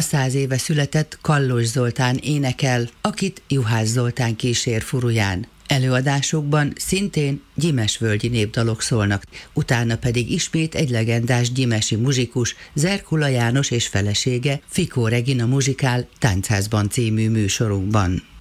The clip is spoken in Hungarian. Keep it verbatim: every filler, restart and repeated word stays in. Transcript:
száz éve született Kallos Zoltán énekel, akit Juhász Zoltán kísér furuján. Előadásokban szintén gyimesvölgyi népdalok szólnak, utána pedig ismét egy legendás gyimesi muzsikus, Zerkula János és felesége, Fikó Regina muzsikál Táncházban című műsorunkban.